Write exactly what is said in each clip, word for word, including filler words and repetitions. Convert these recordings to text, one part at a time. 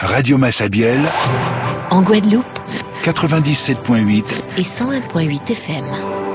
Radio Massabielle, en Guadeloupe, quatre-vingt-dix-sept virgule huit et cent un virgule huit F M.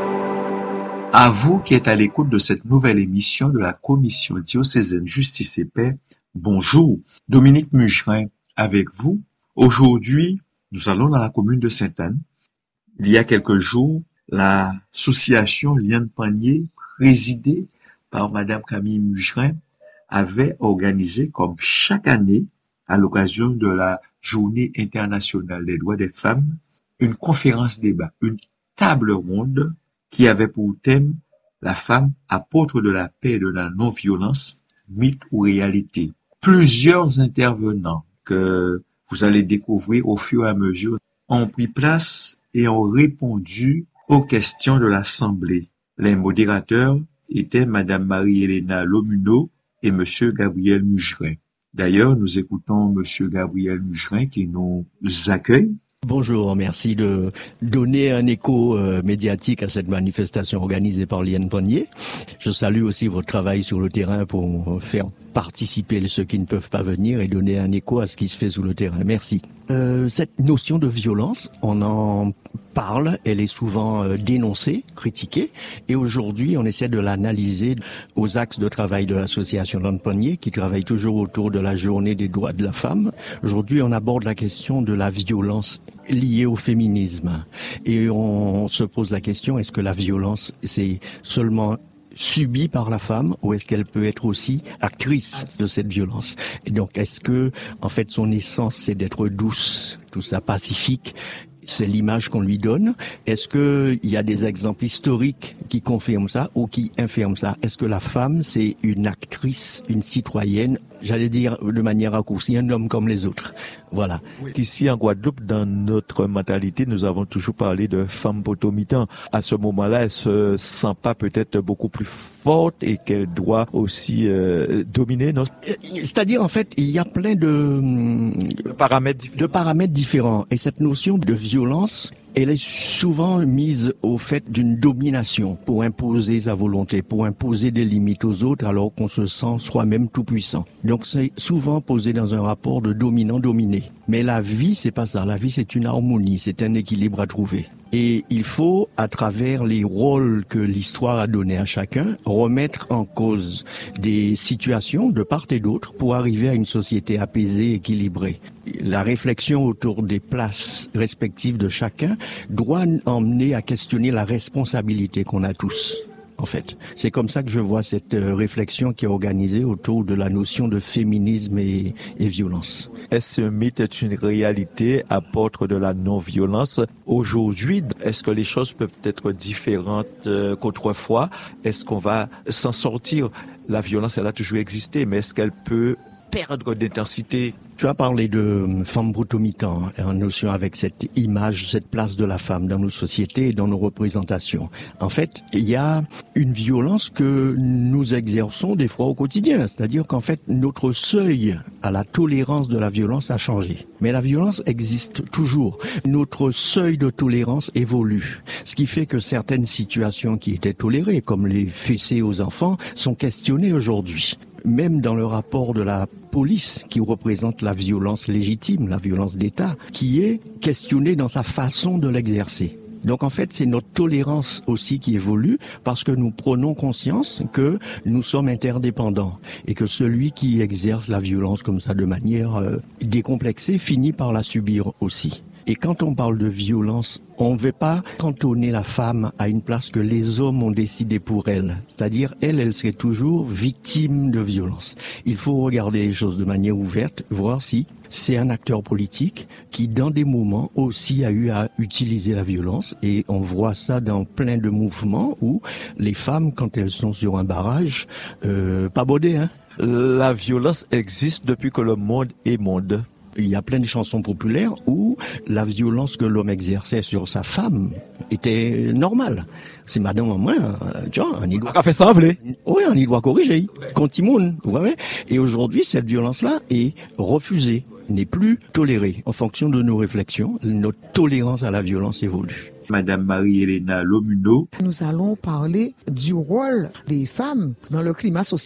À vous qui êtes à l'écoute de cette nouvelle émission de la Commission diocésaine Justice et Paix, bonjour. Dominique Mugerin avec vous. Aujourd'hui, nous allons dans la commune de Sainte-Anne. Il y a quelques jours, l'association Liane Panier, présidée par Madame Camille Mugerin, avait organisé, comme chaque année, à l'occasion de la Journée internationale des droits des femmes, une conférence débat, une table ronde qui avait pour thème la femme apôtre de la paix et de la non-violence, mythe ou réalité. Plusieurs intervenants que vous allez découvrir au fur et à mesure ont pris place et ont répondu aux questions de l'Assemblée. Les modérateurs étaient Madame Marie-Hélène Lomuneau et Monsieur Gabriel Mugerin. D'ailleurs, nous écoutons Monsieur Gabriel Mugerin qui nous accueille. Bonjour, merci de donner un écho euh, médiatique à cette manifestation organisée par Liane Panier. Je salue aussi votre travail sur le terrain pour faire participer ceux qui ne peuvent pas venir et donner un écho à ce qui se fait sur le terrain. Merci. Euh, cette notion de violence, on en parle, elle est souvent euh, dénoncée, critiquée, et aujourd'hui on essaie de l'analyser aux axes de travail de l'association Liane Panier, qui travaille toujours autour de la journée des droits de la femme. Aujourd'hui on aborde la question de la violence liée au féminisme, et on se pose la question, est-ce que la violence c'est seulement subie par la femme ou est-ce qu'elle peut être aussi actrice de cette violence? Et donc est-ce que en fait son essence c'est d'être douce, tout ça pacifique? C'est l'image qu'on lui donne. Est-ce que il y a des exemples historiques qui confirment ça ou qui infirment ça? Est-ce que la femme, c'est une actrice, une citoyenne, j'allais dire de manière raccourcie, un homme comme les autres? Voilà. Oui. Ici en Guadeloupe, dans notre mentalité, nous avons toujours parlé de femme potomitan. À ce moment-là, elle se sent pas peut-être beaucoup plus forte et qu'elle doit aussi euh, dominer, non? C'est-à-dire, en fait, il y a plein de, de paramètres différents. de paramètres différents. Et cette notion de violence, elle est souvent mise au fait d'une domination pour imposer sa volonté, pour imposer des limites aux autres alors qu'on se sent soi-même tout puissant. Donc c'est souvent posé dans un rapport de dominant-dominé. Mais la vie, c'est pas ça. La vie, c'est une harmonie, c'est un équilibre à trouver. Et il faut, à travers les rôles que l'histoire a donnés à chacun, remettre en cause des situations de part et d'autre pour arriver à une société apaisée, équilibrée. La réflexion autour des places respectives de chacun doit emmener à questionner la responsabilité qu'on a tous. En fait, c'est comme ça que je vois cette réflexion qui est organisée autour de la notion de féminisme et, et violence. Est-ce un mythe est une réalité, apôtre de la non-violence? Aujourd'hui, est-ce que les choses peuvent être différentes euh, qu'autrefois? Est-ce qu'on va s'en sortir? La violence, elle a toujours existé, mais est-ce qu'elle peut perdre d'intensité? Tu as parlé de femme potomitan, en notion avec cette image, cette place de la femme dans nos sociétés et dans nos représentations. En fait, il y a une violence que nous exerçons des fois au quotidien. C'est-à-dire qu'en fait, notre seuil à la tolérance de la violence a changé. Mais la violence existe toujours. Notre seuil de tolérance évolue. Ce qui fait que certaines situations qui étaient tolérées, comme les fessées aux enfants, sont questionnées aujourd'hui. Même dans le rapport de la police qui représente la violence légitime, la violence d'État, qui est questionnée dans sa façon de l'exercer. Donc en fait, c'est notre tolérance aussi qui évolue parce que nous prenons conscience que nous sommes interdépendants et que celui qui exerce la violence comme ça de manière euh, décomplexée finit par la subir aussi. Et quand on parle de violence, on ne veut pas cantonner la femme à une place que les hommes ont décidé pour elle. C'est-à-dire, elle, elle serait toujours victime de violence. Il faut regarder les choses de manière ouverte, voir si c'est un acteur politique qui, dans des moments, aussi a eu à utiliser la violence. Et on voit ça dans plein de mouvements où les femmes, quand elles sont sur un barrage, euh, pas bodées, hein. La violence existe depuis que le monde est monde. Il y a plein de chansons populaires où la violence que l'homme exerçait sur sa femme était normale. C'est madame en moins, tu vois, on y doit... On a fait ça, vous Oui, on y doit corriger. Contimoun, vous voyez. Et aujourd'hui, cette violence-là est refusée, n'est plus tolérée. En fonction de nos réflexions, notre tolérance à la violence évolue. Madame Marie-Hélène Lomuneau. Nous allons parler du rôle des femmes dans le climat social.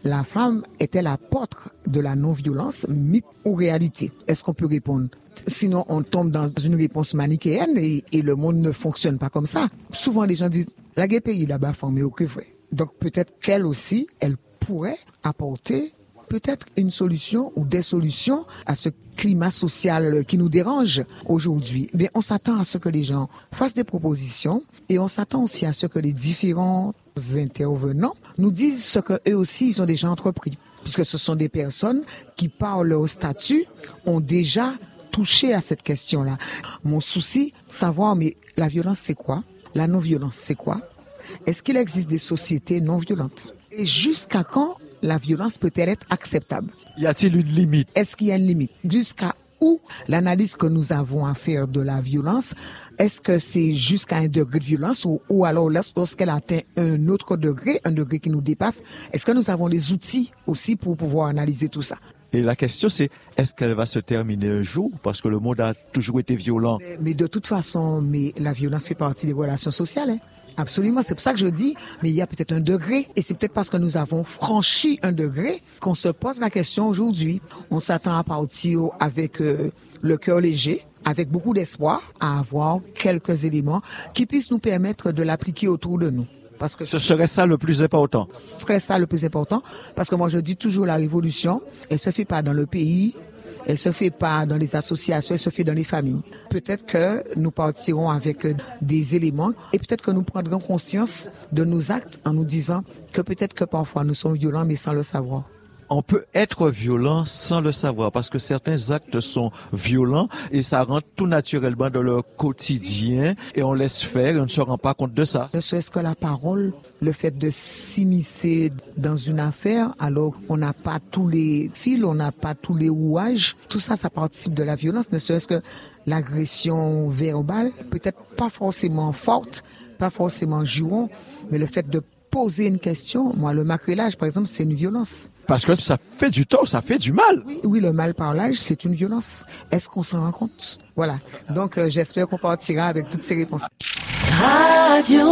la femme était l'apôtre de la non-violence, mythe ou réalité? Est-ce qu'on peut répondre? Sinon, on tombe dans une réponse manichéenne et, et le monde ne fonctionne pas comme ça. Souvent, les gens disent, la guerre pays là-bas formée au que vrai. Donc peut-être qu'elle aussi, elle pourrait apporter peut-être une solution ou des solutions à ce climat social qui nous dérange aujourd'hui. Mais on s'attend à ce que les gens fassent des propositions et on s'attend aussi à ce que les différents intervenants nous disent ce qu'eux aussi, ils ont déjà entrepris. Puisque ce sont des personnes qui, par leur statut, ont déjà touché à cette question-là. Mon souci, savoir, mais la violence, c'est quoi? La non-violence, c'est quoi? Est-ce qu'il existe des sociétés non violentes? Et jusqu'à quand la violence peut-elle être acceptable? Y a-t-il une limite? Est-ce qu'il y a une limite? Jusqu'à où l'analyse que nous avons à faire de la violence, est-ce que c'est jusqu'à un degré de violence ou, ou alors lorsqu'elle atteint un autre degré, un degré qui nous dépasse, est-ce que nous avons les outils aussi pour pouvoir analyser tout ça? Et la question, c'est, est-ce qu'elle va se terminer un jour? Parce que le monde a toujours été violent. Mais, mais de toute façon, mais la violence fait partie des relations sociales, hein? Absolument, c'est pour ça que je dis, mais il y a peut-être un degré, et c'est peut-être parce que nous avons franchi un degré qu'on se pose la question aujourd'hui. On s'attend à partir avec euh, le cœur léger, avec beaucoup d'espoir, à avoir quelques éléments qui puissent nous permettre de l'appliquer autour de nous. Parce que ce serait ça le plus important. Ce serait ça le plus important, parce que moi je dis toujours la révolution, elle se fait pas dans le pays, elle se fait pas dans les associations, elle se fait dans les familles. Peut-être que nous partirons avec des éléments et peut-être que nous prendrons conscience de nos actes en nous disant que peut-être que parfois nous sommes violents mais sans le savoir. On peut être violent sans le savoir parce que certains actes sont violents et ça rentre tout naturellement dans leur quotidien et on laisse faire et on ne se rend pas compte de ça. Ne serait-ce que la parole, le fait de s'immiscer dans une affaire alors qu'on n'a pas tous les fils, on n'a pas tous les rouages, tout ça, ça participe de la violence, ne serait-ce que l'agression verbale, peut-être pas forcément forte, pas forcément jouant, mais le fait de poser une question, moi le macrélage par exemple, c'est une violence. Parce que ça fait du tort, ça fait du mal. Oui, oui, le mal parlage, c'est une violence. Est-ce qu'on s'en rend compte? Voilà. Donc euh, j'espère qu'on partira avec toutes ces réponses. Radio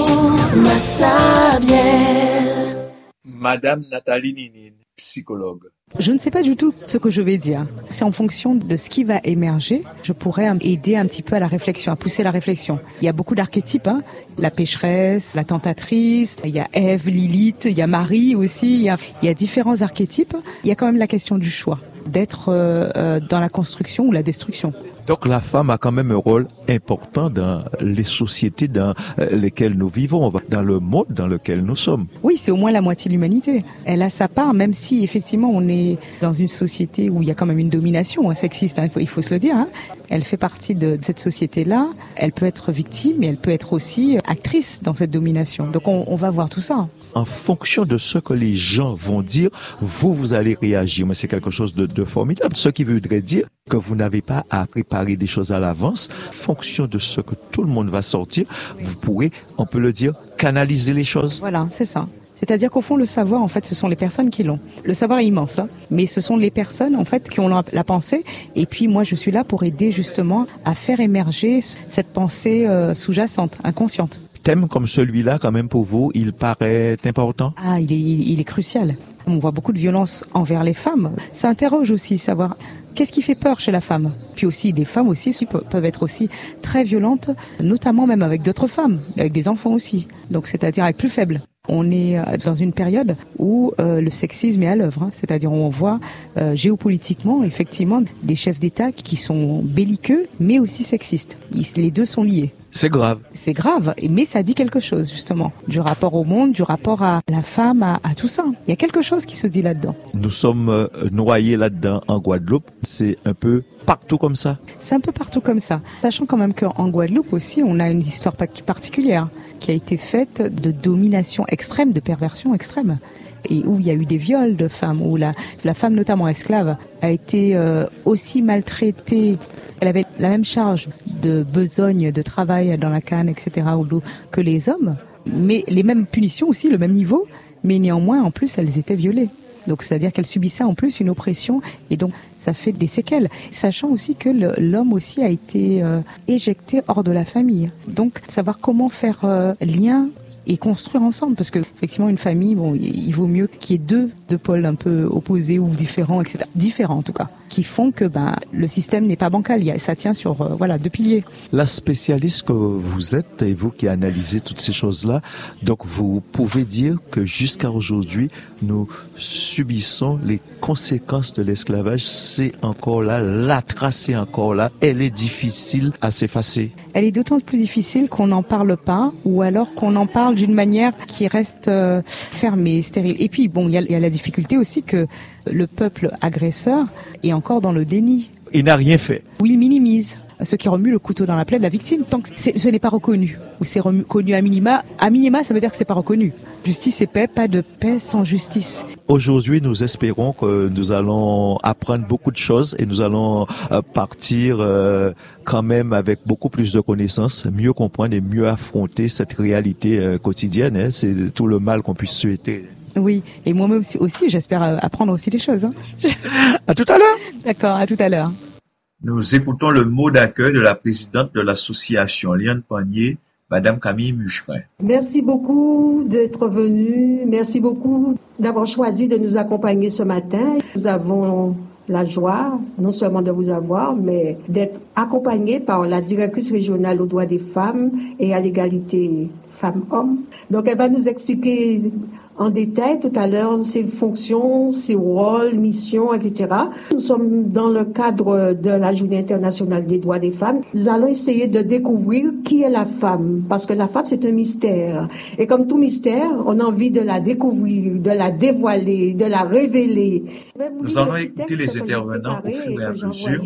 Massabielle. Madame Nathalie Ninine, psychologue. Je ne sais pas du tout ce que je vais dire. C'est en fonction de ce qui va émerger. Je pourrais aider un petit peu à la réflexion, à pousser la réflexion. Il y a beaucoup d'archétypes, hein. La pécheresse, la tentatrice, il y a Ève, Lilith, il y a Marie aussi. Il y a, il y a différents archétypes. Il y a quand même la question du choix, d'être euh, euh, dans la construction ou la destruction. Donc la femme a quand même un rôle important dans les sociétés dans lesquelles nous vivons, dans le monde dans lequel nous sommes. Oui, c'est au moins la moitié de l'humanité. Elle a sa part, même si effectivement on est dans une société où il y a quand même une domination sexiste, hein, il faut se le dire. Hein. Elle fait partie de cette société-là. Elle peut être victime, mais elle peut être aussi actrice dans cette domination. Donc on, on va voir tout ça. En fonction de ce que les gens vont dire, vous, vous allez réagir. Mais c'est quelque chose de, de formidable. Ce qui voudrait dire que vous n'avez pas à préparer des choses à l'avance. En fonction de ce que tout le monde va sortir, vous pourrez, on peut le dire, canaliser les choses. Voilà, c'est ça. C'est-à-dire qu'au fond, le savoir, en fait, ce sont les personnes qui l'ont. Le savoir est immense, hein, mais ce sont les personnes, en fait, qui ont la, la pensée. Et puis, moi, je suis là pour aider, justement, à faire émerger cette pensée euh, sous-jacente, inconsciente. Thème comme celui-là, quand même, pour vous, il paraît important? Ah, il est, il est crucial. On voit beaucoup de violence envers les femmes. Ça interroge aussi, savoir qu'est-ce qui fait peur chez la femme. Puis aussi, des femmes aussi peuvent être aussi très violentes, notamment même avec d'autres femmes, avec des enfants aussi. Donc, c'est-à-dire avec plus faibles. On est dans une période où euh, le sexisme est à l'œuvre, hein. C'est-à-dire on voit euh, géopolitiquement effectivement des chefs d'État qui sont belliqueux mais aussi sexistes. Ils, les deux sont liés. C'est grave. C'est grave, mais ça dit quelque chose justement du rapport au monde, du rapport à la femme, à, à tout ça. Il y a quelque chose qui se dit là-dedans. Nous sommes euh, noyés là-dedans en Guadeloupe. C'est un peu partout comme ça. C'est un peu partout comme ça. Sachant quand même qu'en Guadeloupe aussi, on a une histoire particulière qui a été faite de domination extrême, de perversion extrême. Et où il y a eu des viols de femmes, où la, la femme, notamment esclave, a été euh, aussi maltraitée. Elle avait la même charge de besogne, de travail dans la canne, et cetera, que les hommes, mais les mêmes punitions aussi, le même niveau, mais néanmoins, en plus, elles étaient violées. Donc, c'est-à-dire qu'elle subissait en plus une oppression et donc ça fait des séquelles. Sachant aussi que le, l'homme aussi a été euh, éjecté hors de la famille. Donc, savoir comment faire euh, lien et construire ensemble, parce que effectivement une famille, bon, il vaut mieux qu'il y ait deux, deux pôles un peu opposés ou différents, et cetera. Différents en tout cas, qui font que ben le système n'est pas bancal, il y a, ça tient sur euh, voilà deux piliers. La spécialiste que vous êtes et vous qui analysez toutes ces choses-là, donc vous pouvez dire que jusqu'à aujourd'hui, nous subissons les conséquences de l'esclavage. C'est encore là, la trace est encore là, elle est difficile à s'effacer. Elle est d'autant plus difficile qu'on n'en parle pas, ou alors qu'on en parle d'une manière qui reste euh, fermée, stérile. Et puis bon, il y a, il y a la difficulté aussi que le peuple agresseur est encore dans le déni. Il n'a rien fait. Ou il minimise. Ce qui remue le couteau dans la plaie de la victime, tant que c'est, ce n'est pas reconnu, ou c'est reconnu à minima. À minima, ça veut dire que c'est pas reconnu. Justice et paix, pas de paix sans justice. Aujourd'hui, nous espérons que nous allons apprendre beaucoup de choses et nous allons euh, partir euh, quand même avec beaucoup plus de connaissances, mieux comprendre et mieux affronter cette réalité euh, quotidienne. Hein. C'est tout le mal qu'on puisse souhaiter. Oui, et moi-même aussi, aussi j'espère apprendre aussi des choses. Hein. À tout à l'heure. D'accord, à tout à l'heure. Nous écoutons le mot d'accueil de la présidente de l'association Liane Panier, Madame Camille Mucherin. Merci beaucoup d'être venue. Merci beaucoup d'avoir choisi de nous accompagner ce matin. Nous avons la joie, non seulement de vous avoir, mais d'être accompagnés par la directrice régionale aux droits des femmes et à l'égalité femmes-hommes. Donc, elle va nous expliquer en détail tout à l'heure ses fonctions, ses rôles, missions, et cetera. Nous sommes dans le cadre de la Journée internationale des droits des femmes. Nous allons essayer de découvrir qui est la femme, parce que la femme c'est un mystère. Et comme tout mystère, on a envie de la découvrir, de la dévoiler, de la révéler. Nous allons écouter les intervenants au fur et à mesure.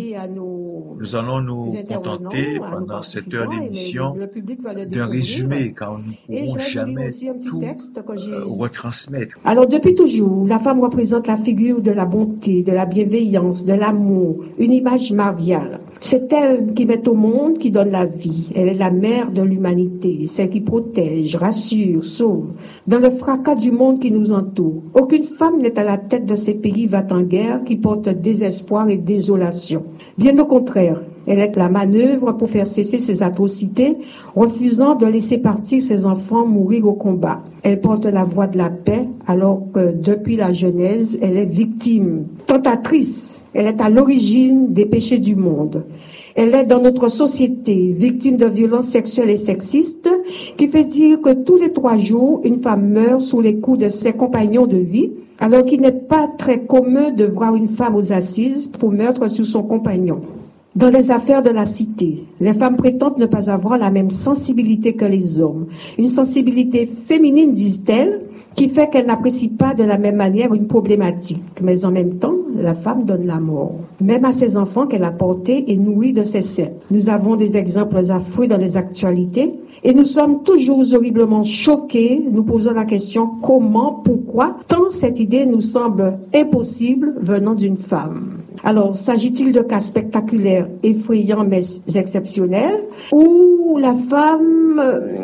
Nous allons nous contenter pendant cette heure d'émission d'un résumé, car nous ne pourrons jamais tout euh, retransmettre. Alors depuis toujours, la femme représente la figure de la bonté, de la bienveillance, de l'amour, une image mariale. C'est elle qui met au monde, qui donne la vie. Elle est la mère de l'humanité, celle qui protège, rassure, sauve. Dans le fracas du monde qui nous entoure, aucune femme n'est à la tête de ces pays va en guerre qui portent désespoir et désolation. Bien au contraire, elle est la manœuvre pour faire cesser ces atrocités, refusant de laisser partir ses enfants mourir au combat. Elle porte la voix de la paix, alors que depuis la Genèse, elle est victime, tentatrice. Elle est à l'origine des péchés du monde. Elle est dans notre société victime de violences sexuelles et sexistes, qui fait dire que tous les trois jours, une femme meurt sous les coups de ses compagnons de vie, alors qu'il n'est pas très commun de voir une femme aux assises pour meurtre sur son compagnon. Dans les affaires de la cité, les femmes prétendent ne pas avoir la même sensibilité que les hommes. Une sensibilité féminine, disent-elles, qui fait qu'elle n'apprécie pas de la même manière une problématique. Mais en même temps, la femme donne la mort, même à ses enfants qu'elle a portés et nourris de ses seins. Nous avons des exemples affreux dans les actualités et nous sommes toujours horriblement choqués, nous posant la question comment, pourquoi, tant cette idée nous semble impossible venant d'une femme. Alors, s'agit-il de cas spectaculaires, effrayants mais exceptionnels, ou la femme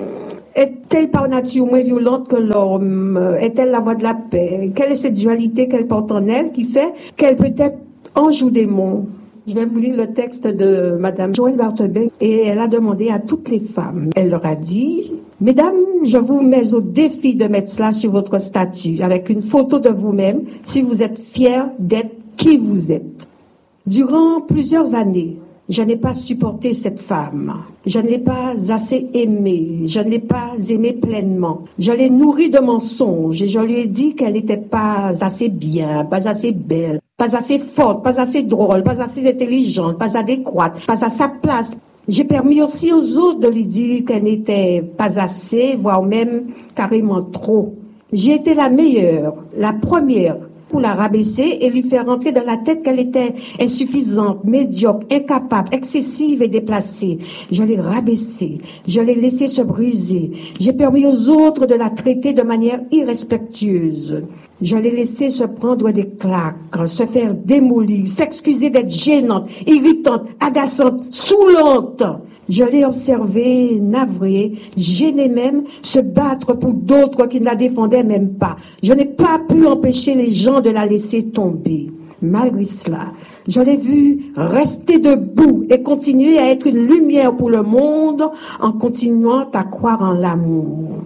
est-elle par nature moins violente que l'homme? Est-elle la voix de la paix? Quelle est cette dualité qu'elle porte en elle qui fait qu'elle peut être ange ou démon? Je vais vous lire le texte de Madame Joëlle Barthelbin et elle a demandé à toutes les femmes. Elle leur a dit: Mesdames, je vous mets au défi de mettre cela sur votre statut avec une photo de vous-même si vous êtes fiers d'être qui vous êtes. Durant plusieurs années, je n'ai pas supporté cette femme. Je ne l'ai pas assez aimée. Je ne l'ai pas aimée pleinement. Je l'ai nourrie de mensonges et je lui ai dit qu'elle n'était pas assez bien, pas assez belle, pas assez forte, pas assez drôle, pas assez intelligente, pas adéquate, pas à sa place. J'ai permis aussi aux autres de lui dire qu'elle n'était pas assez, voire même carrément trop. J'ai été la meilleure, la première, pour la rabaisser et lui faire rentrer dans la tête qu'elle était insuffisante, médiocre, incapable, excessive et déplacée. Je l'ai rabaissée, je l'ai laissée se briser. J'ai permis aux autres de la traiter de manière irrespectueuse. Je l'ai laissée se prendre des claques, se faire démolir, s'excuser d'être gênante, irritante, agaçante, saoulante. Je l'ai observée, navrée, gênée même, se battre pour d'autres qui ne la défendaient même pas. Je n'ai pas pu empêcher les gens de la laisser tomber. Malgré cela, je l'ai vue rester debout et continuer à être une lumière pour le monde en continuant à croire en l'amour.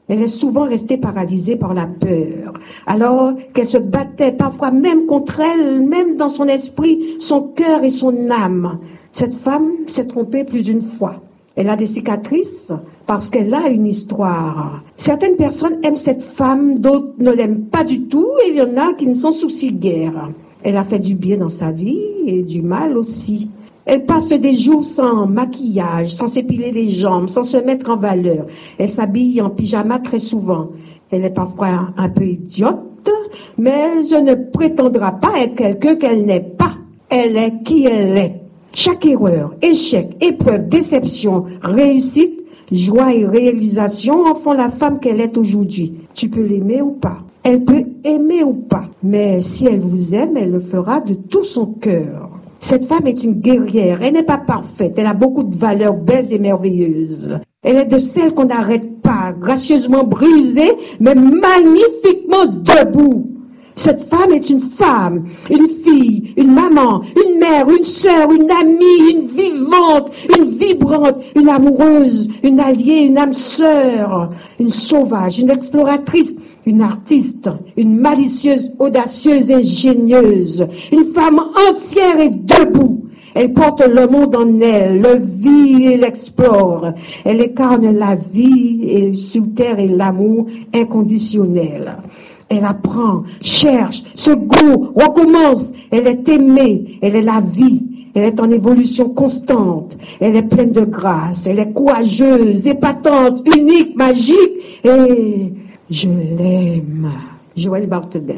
Elle est souvent restée paralysée par la peur, alors qu'elle se battait parfois même contre elle, même dans son esprit, son cœur et son âme. Cette femme s'est trompée plus d'une fois. Elle a des cicatrices parce qu'elle a une histoire. Certaines personnes aiment cette femme, d'autres ne l'aiment pas du tout, et il y en a qui ne s'en soucient guère. Elle a fait du bien dans sa vie et du mal aussi. Elle passe des jours sans maquillage, sans s'épiler les jambes, sans se mettre en valeur. Elle s'habille en pyjama très souvent. Elle est parfois un peu idiote, mais elle ne prétendra pas être quelqu'un qu'elle n'est pas. Elle est qui elle est. Chaque erreur, échec, épreuve, déception, réussite, joie et réalisation en font la femme qu'elle est aujourd'hui. Tu peux l'aimer ou pas. Elle peut aimer ou pas. Mais si elle vous aime, elle le fera de tout son cœur. Cette femme est une guerrière. Elle n'est pas parfaite. Elle a beaucoup de valeurs belles et merveilleuses. Elle est de celles qu'on n'arrête pas, gracieusement brisée, mais magnifiquement debout. Cette femme est une femme, une fille, une maman, une mère, une sœur, une amie, une vivante, une vibrante, une amoureuse, une alliée, une âme sœur, une sauvage, une exploratrice, une artiste, une malicieuse, audacieuse, ingénieuse, une femme entière et debout. Elle porte le monde en elle, le vit et l'explore. Elle incarne la vie et sur terre et l'amour inconditionnel. Elle apprend, cherche, se goûte, recommence. Elle est aimée, elle est la vie. Elle est en évolution constante. Elle est pleine de grâce. Elle est courageuse, épatante, unique, magique. Et je l'aime. Joël Barthelin.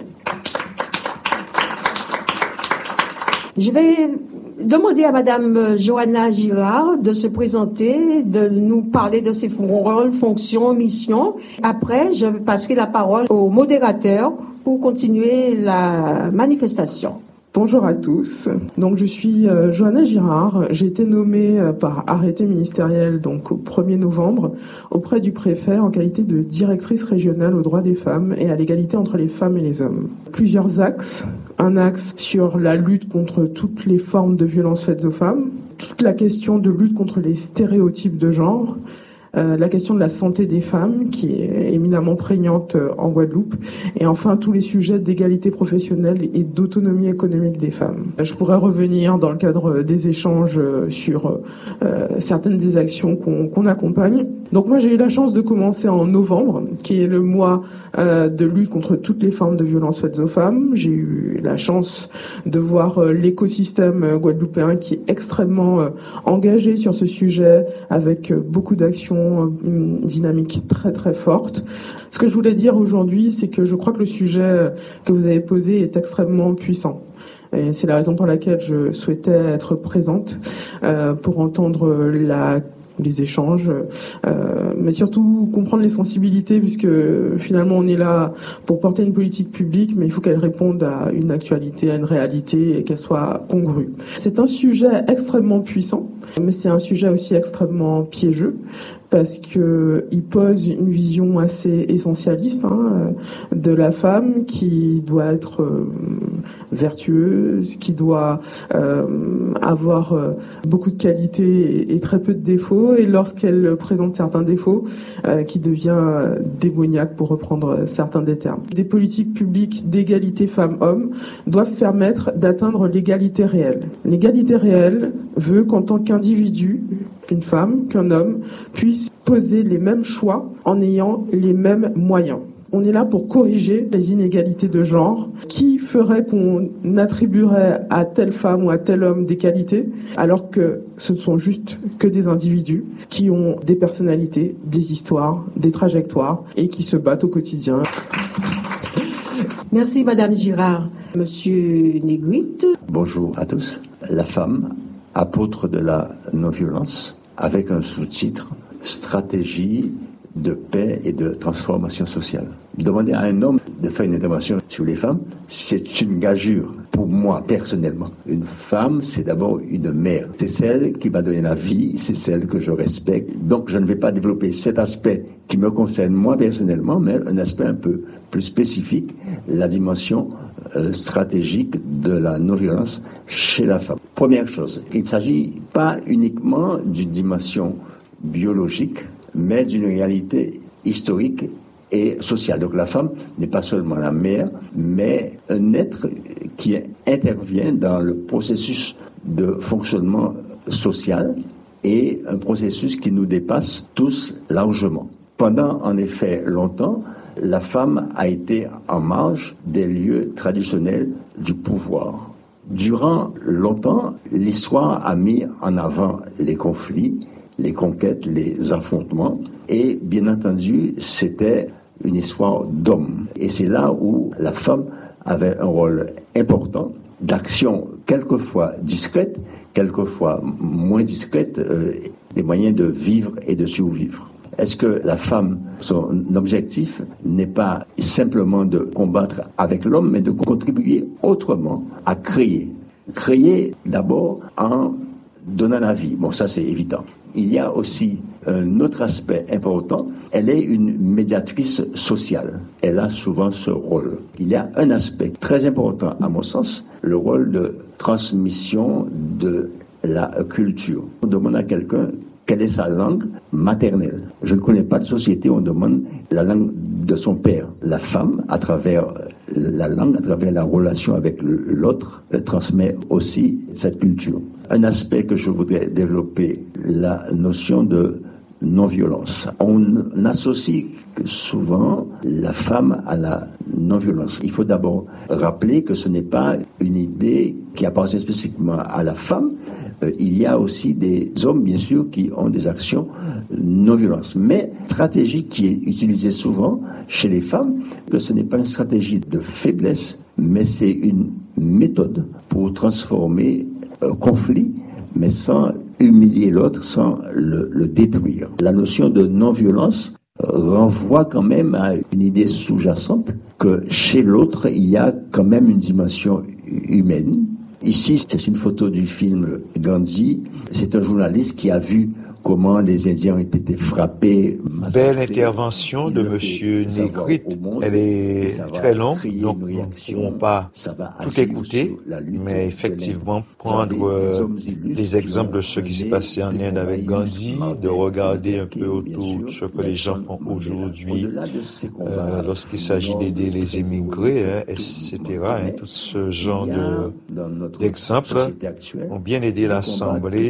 Je vais demander à Madame Johanna Girard de se présenter, de nous parler de ses rôles, fonctions, missions. Après, je passerai la parole au modérateur pour continuer la manifestation. Bonjour à tous. Donc je suis euh, Johanna Girard. J'ai été nommée euh, par arrêté ministériel donc au premier novembre auprès du préfet en qualité de directrice régionale aux droits des femmes et à l'égalité entre les femmes et les hommes. Plusieurs axes. Un axe sur la lutte contre toutes les formes de violences faites aux femmes, toute la question de lutte contre les stéréotypes de genre, Euh, la question de la santé des femmes, qui est éminemment prégnante euh, en Guadeloupe, et enfin tous les sujets d'égalité professionnelle et d'autonomie économique des femmes. Je pourrais revenir dans le cadre des échanges euh, sur euh, certaines des actions qu'on qu'on accompagne. Donc moi j'ai eu la chance de commencer en novembre, qui est le mois euh, de lutte contre toutes les formes de violences faites aux femmes. J'ai eu la chance de voir euh, l'écosystème euh, guadeloupéen qui est extrêmement euh, engagé sur ce sujet, avec euh, beaucoup d'actions, une dynamique très très forte. Ce que je voulais dire aujourd'hui, c'est que je crois que le sujet que vous avez posé est extrêmement puissant. Et c'est la raison pour laquelle je souhaitais être présente euh, pour entendre la les échanges, euh, mais surtout comprendre les sensibilités, puisque finalement on est là pour porter une politique publique, mais il faut qu'elle réponde à une actualité, à une réalité, et qu'elle soit congrue. C'est un sujet extrêmement puissant, mais c'est un sujet aussi extrêmement piégeux, parce que il pose une vision assez essentialiste hein, de la femme qui doit être euh, vertueuse, qui doit euh, avoir euh, beaucoup de qualités et, et très peu de défauts, et lorsqu'elle présente certains défauts, euh, qui devient démoniaque, pour reprendre certains des termes. Des politiques publiques d'égalité femmes-hommes doivent permettre d'atteindre l'égalité réelle. L'égalité réelle veut qu'en tant qu'individu, qu'une femme, qu'un homme puisse poser les mêmes choix en ayant les mêmes moyens. On est là pour corriger les inégalités de genre qui feraient qu'on attribuerait à telle femme ou à tel homme des qualités, alors que ce ne sont juste que des individus qui ont des personnalités, des histoires, des trajectoires et qui se battent au quotidien. Merci Madame Girard. Monsieur Negrit. Bonjour à tous. La femme, apôtre de la non-violence, avec un sous-titre « Stratégie de paix et de transformation sociale ». Demander à un homme de faire une intervention sur les femmes, c'est une gageure. Pour moi, personnellement, une femme, c'est d'abord une mère. C'est celle qui m'a donné la vie, c'est celle que je respecte. Donc, je ne vais pas développer cet aspect qui me concerne moi personnellement, mais un aspect un peu plus spécifique, la dimension euh, stratégique de la non-violence chez la femme. Première chose, il ne s'agit pas uniquement d'une dimension biologique, mais d'une réalité historique et social. Donc la femme n'est pas seulement la mère, mais un être qui intervient dans le processus de fonctionnement social et un processus qui nous dépasse tous largement. Pendant en effet longtemps, la femme a été en marge des lieux traditionnels du pouvoir. Durant longtemps, l'histoire a mis en avant les conflits, les conquêtes, les affrontements, et bien entendu, c'était une histoire d'hommes. Et c'est là où la femme avait un rôle important d'action quelquefois discrète, quelquefois moins discrète, euh, des moyens de vivre et de survivre. Est-ce que la femme, son objectif n'est pas simplement de combattre avec l'homme, mais de contribuer autrement à créer. Créer d'abord en donnant la vie. Bon, ça c'est évident. Il y a aussi un autre aspect important. Elle est une médiatrice sociale. Elle a souvent ce rôle. Il y a un aspect très important, à mon sens, le rôle de transmission de la culture. On demande à quelqu'un quelle est sa langue maternelle. Je ne connais pas de société où on demande la langue de son père. La femme, à travers la langue, à travers la relation avec l'autre, transmet aussi cette culture. Un aspect que je voudrais développer, la notion de non-violence. On associe souvent la femme à la non-violence. Il faut d'abord rappeler que ce n'est pas une idée qui appartient spécifiquement à la femme. Euh, il y a aussi des hommes, bien sûr, qui ont des actions non-violence. Mais stratégie qui est utilisée souvent chez les femmes, que ce n'est pas une stratégie de faiblesse, mais c'est une méthode pour transformer un conflit, mais sans humilier l'autre, sans le, le détruire. La notion de non-violence renvoie quand même à une idée sous-jacente que chez l'autre, il y a quand même une dimension humaine. Ici, c'est une photo du film Gandhi. C'est un journaliste qui a vu comment les Indiens ont été frappés. Belle intervention de Monsieur Négrite. Elle est très longue, donc nous ne pouvons pas tout écouter, mais effectivement prendre euh, des exemples de ce qui s'est passé en Inde avec Gandhi, de regarder un peu autour de ce que les gens font aujourd'hui euh, lorsqu'il s'agit d'aider les immigrés, hein, et cetera. Hein, tout ce genre de, d'exemples ont bien aidé l'Assemblée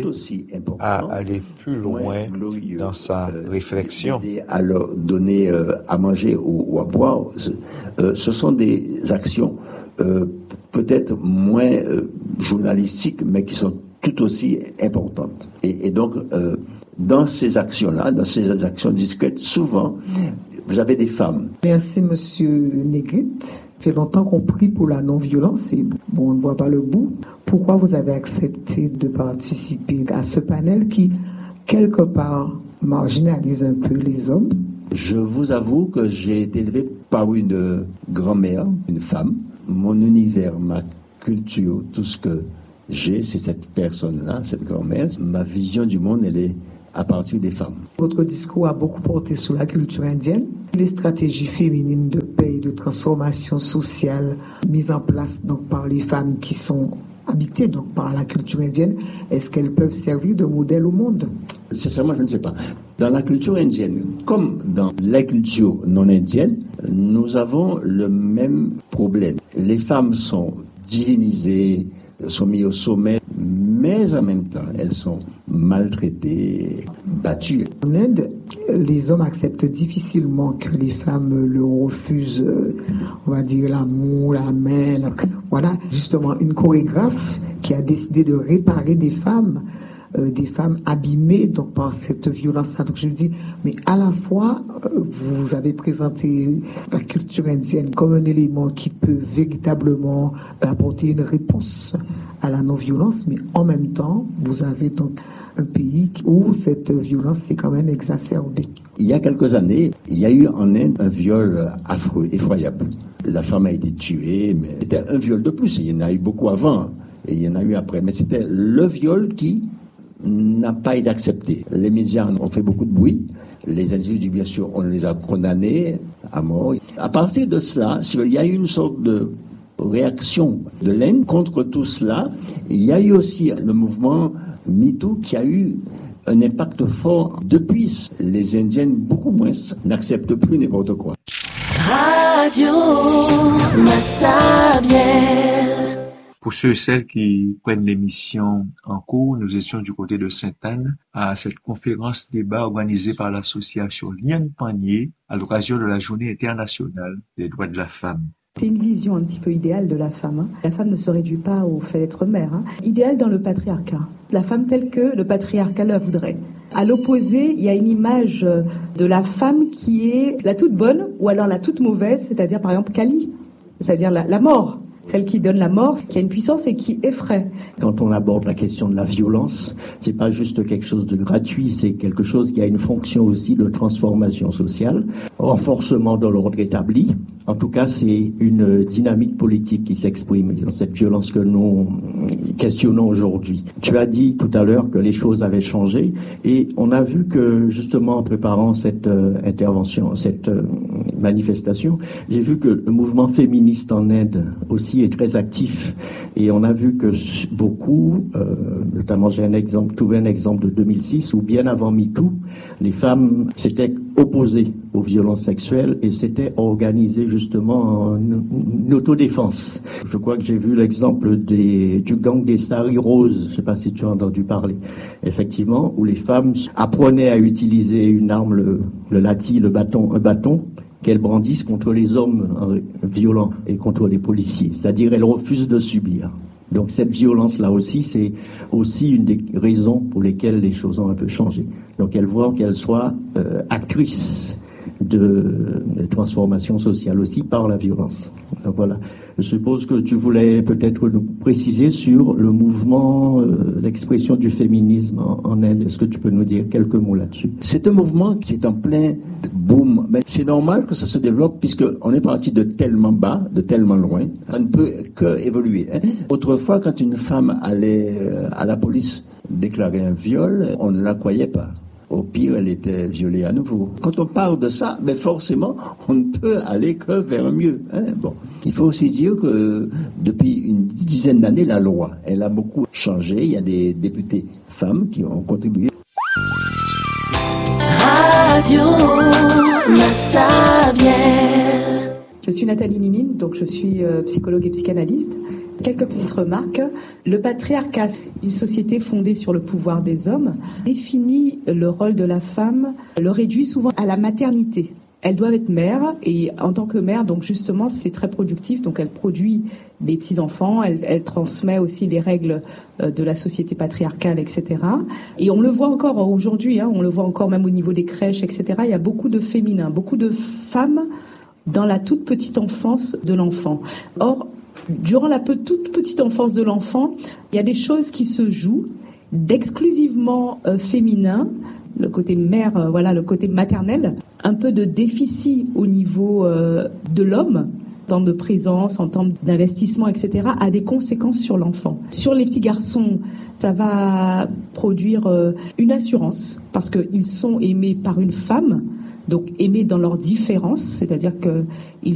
à aller plus loin loin dans sa réflexion. À leur donner euh, à manger ou, ou à boire, euh, ce sont des actions euh, peut-être moins euh, journalistiques, mais qui sont tout aussi importantes. Et, et donc, euh, dans ces actions-là, dans ces actions discrètes, souvent, vous avez des femmes. Merci, Monsieur Négrite. Ça fait longtemps qu'on prie pour la non-violence et bon, on ne voit pas le bout. Pourquoi vous avez accepté de participer à ce panel qui quelque part marginalise un peu les hommes? Je vous avoue que j'ai été élevé par une grand-mère, une femme. Mon univers, ma culture, tout ce que j'ai, c'est cette personne-là, cette grand-mère. Ma vision du monde, elle est à partir des femmes. Votre discours a beaucoup porté sur la culture indienne. Les stratégies féminines de paix et de transformation sociale mises en place donc par les femmes qui sont habitées donc par la culture indienne, est-ce qu'elles peuvent servir de modèle au monde? Sincèrement, je ne sais pas. Dans la culture indienne, comme dans la culture non indienne, nous avons le même problème. Les femmes sont divinisées, sont mises au sommet, mais en même temps, elles sont maltraitées, battues. En Inde, les hommes acceptent difficilement que les femmes leur refusent, on va dire, l'amour, la main. La... Voilà, justement, une chorégraphe qui a décidé de réparer des femmes, euh, des femmes abîmées donc par cette violence. Donc je me dis, mais à la fois, euh, vous avez présenté la culture indienne comme un élément qui peut véritablement apporter une réponse à la non-violence, mais en même temps, vous avez donc un pays où cette violence s'est quand même exacerbée. Il y a quelques années, il y a eu en Inde un viol affreux, effroyable. La femme a été tuée, mais c'était un viol de plus. Il y en a eu beaucoup avant et il y en a eu après. Mais c'était le viol qui n'a pas été accepté. Les médias ont fait beaucoup de bruit. Les individus, bien sûr, on les a condamnés à mort. À partir de cela, il y a eu une sorte de réaction de l'Inde contre tout cela. Il y a eu aussi le mouvement MeToo qui a eu un impact fort. Depuis, les Indiennes, beaucoup moins, n'acceptent plus n'importe quoi. Radio Massabielle. Pour ceux et celles qui prennent l'émission en cours, nous étions du côté de Sainte-Anne à cette conférence débat organisée par l'association Liane Panier à l'occasion de la Journée internationale des droits de la femme. C'est une vision un petit peu idéale de la femme. Hein. La femme ne se réduit pas au fait d'être mère. Hein. Idéale dans le patriarcat. La femme telle que le patriarcat la voudrait. À l'opposé, il y a une image de la femme qui est la toute bonne ou alors la toute mauvaise, c'est-à-dire par exemple Kali, c'est-à-dire la, la mort. Celle qui donne la mort, qui a une puissance et qui effraie. Quand on aborde la question de la violence, c'est pas juste quelque chose de gratuit, c'est quelque chose qui a une fonction aussi de transformation sociale, renforcement de l'ordre établi. En tout cas, c'est une dynamique politique qui s'exprime dans cette violence que nous questionnons aujourd'hui. Tu as dit tout à l'heure que les choses avaient changé et on a vu que justement en préparant cette euh, intervention, cette euh, manifestation, j'ai vu que le mouvement féministe en Inde aussi est très actif et on a vu que beaucoup, euh, notamment j'ai un exemple, trouvé un exemple de deux mille six où bien avant MeToo, les femmes s'étaient opposées aux violences sexuelles et s'étaient organisées justement en une autodéfense. Je crois que j'ai vu l'exemple des, du gang des Sari Roses, je ne sais pas si tu as entendu parler, effectivement, où les femmes apprenaient à utiliser une arme, le, le latis, le bâton, un bâton, qu'elles brandissent contre les hommes violents et contre les policiers. C'est-à-dire elles refusent de subir. Donc cette violence-là aussi, c'est aussi une des raisons pour lesquelles les choses ont un peu changé. Donc elles voient qu'elles soient euh, actrices de, de transformation sociale aussi par la violence. Donc voilà. Je suppose que tu voulais peut-être nous préciser sur le mouvement euh, d'expression du féminisme en, en Inde. Est-ce que tu peux nous dire quelques mots là-dessus? C'est un mouvement qui est en plein boom. Mais c'est normal que ça se développe puisqu'on est parti de tellement bas, de tellement loin. Ça ne peut que évoluer. Hein. Autrefois, quand une femme allait euh, à la police déclarer un viol, on ne la croyait pas. Au pire, elle était violée à nouveau. Quand on parle de ça, mais forcément, on ne peut aller que vers mieux. Hein. Bon, il faut aussi dire que depuis une dizaine d'années, la loi, elle a beaucoup changé. Il y a des députés femmes qui ont contribué. Radio Massabielle. Je suis Nathalie Ninine, donc je suis euh, psychologue et psychanalyste. Quelques petites remarques. Le patriarcat, une société fondée sur le pouvoir des hommes, définit le rôle de la femme, le réduit souvent à la maternité. Elles doivent être mères et en tant que mère, donc justement, c'est très productif. Donc elle produit des petits-enfants, elle, elle transmet aussi les règles de la société patriarcale, et cetera. Et on le voit encore aujourd'hui, hein, on le voit encore même au niveau des crèches, et cetera. Il y a beaucoup de féminins, beaucoup de femmes dans la toute petite enfance de l'enfant. Or, durant la toute petite enfance de l'enfant, il y a des choses qui se jouent d'exclusivement euh, féminin, le côté mère, euh, voilà, le côté maternel, un peu de déficit au niveau euh, de l'homme, en temps de présence, en temps d'investissement, et cetera, a des conséquences sur l'enfant. Sur les petits garçons, ça va produire euh, une assurance, parce qu'ils sont aimés par une femme, donc aimés dans leur différence, c'est-à-dire qu'ils